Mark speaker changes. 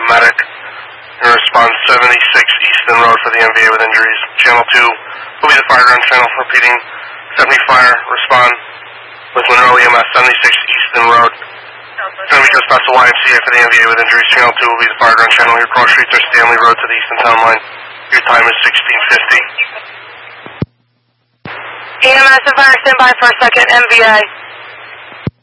Speaker 1: medic. In response, 76 Easton Road for the MVA with injuries. Channel 2 will be the fire ground channel. Repeating, 70 fire, respond with Monroe EMS, 76 Easton Road. Then we just passed the YMCA for the MVA with injuries. Channel 2 will be the fire ground channel. Your cross streets are Stanley Road to the Easton Town Line. Your time is 16:50.
Speaker 2: EMS and fire standby for a second, MVA.